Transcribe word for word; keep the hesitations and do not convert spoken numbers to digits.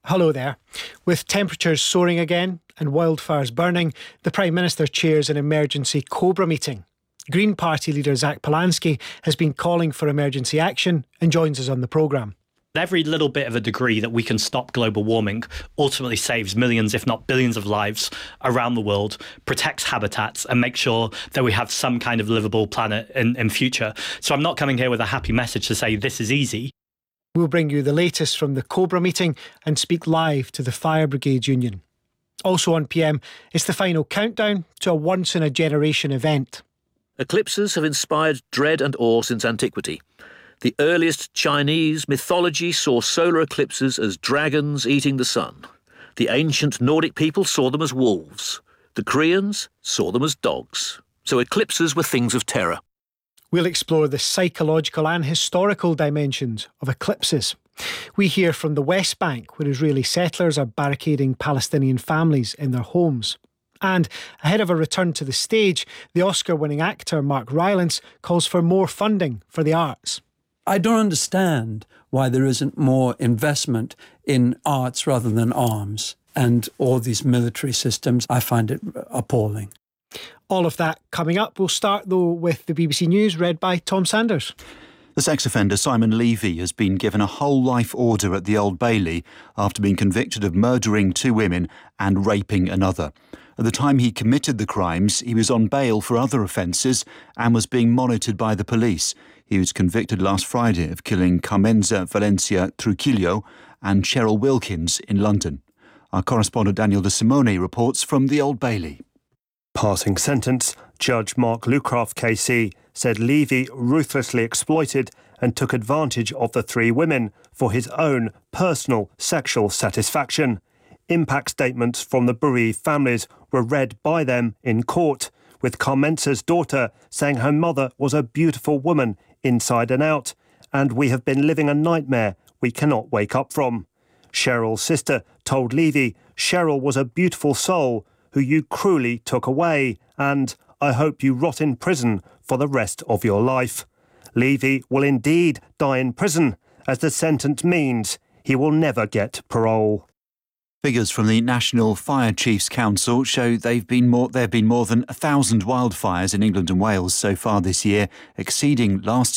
Hello there. With temperatures soaring again and wildfires burning, the Prime Minister chairs an emergency COBRA meeting. Green Party leader Zach Polanski has been calling for emergency action and joins us on the programme. Every little bit of a degree that we can stop global warming ultimately saves millions, if not billions of lives around the world, protects habitats and makes sure that we have some kind of livable planet in, in future. So I'm not coming here with a happy message to say this is easy. We'll bring you the latest from the COBRA meeting and speak live to the Fire Brigades Union. Also on P M, it's the final countdown to a once-in-a-generation event. Eclipses have inspired dread and awe since antiquity. The earliest Chinese mythology saw solar eclipses as dragons eating the sun. The ancient Nordic people saw them as wolves. The Koreans saw them as dogs. So eclipses were things of terror. We'll explore the psychological and historical dimensions of eclipses. We hear from the West Bank, where Israeli settlers are barricading Palestinian families in their homes. And ahead of a return to the stage, the Oscar-winning actor Mark Rylance calls for more funding for the arts. I don't understand why there isn't more investment in arts rather than arms and all these military systems. I find it appalling. All of that coming up. We'll start, though, with the B B C News read by Tom Sanders. The sex offender Simon Levy has been given a whole life order at the Old Bailey after being convicted of murdering two women and raping another. At the time he committed the crimes, he was on bail for other offences and was being monitored by the police. He was convicted last Friday of killing Carmenza Valencia Trujillo and Cheryl Wilkins in London. Our correspondent Daniel De Simone reports from the Old Bailey. Passing sentence, Judge Mark Lucraft K C said Levy ruthlessly exploited and took advantage of the three women for his own personal sexual satisfaction. Impact statements from the bereaved families were read by them in court, with Carmenza's daughter saying her mother was a beautiful woman inside and out, and we have been living a nightmare we cannot wake up from. Cheryl's sister told Levy Cheryl was a beautiful soul who you cruelly took away, and I hope you rot in prison for the rest of your life. Levy will indeed die in prison, as the sentence means he will never get parole. Figures from the National Fire Chiefs Council show they've been more, there have been more than a thousand wildfires in England and Wales so far this year, exceeding last